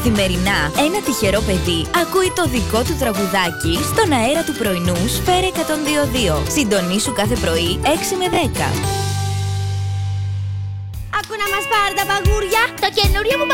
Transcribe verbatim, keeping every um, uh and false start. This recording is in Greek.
Καθημερινά ένα τυχερό παιδί ακούει το δικό του τραγουδάκι στον αέρα του πρωινού Σφαίρα εκατόν δύο κόμμα δύο. Συντονίσου κάθε πρωί έξι με δέκα. Άκου να μας πάρει τα παγούρια. Το καινούριο μου